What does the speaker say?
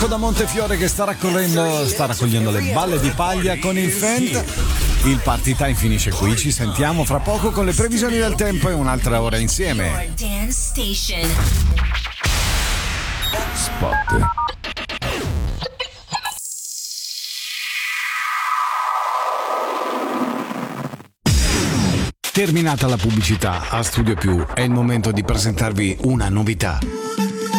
Marco da Montefiore che sta raccogliendo le balle di paglia con il Fent. Il Party Time finisce qui, ci sentiamo fra poco con le previsioni del tempo e un'altra ora insieme. Spot. Terminata la pubblicità, a Studio Più è il momento di presentarvi una novità.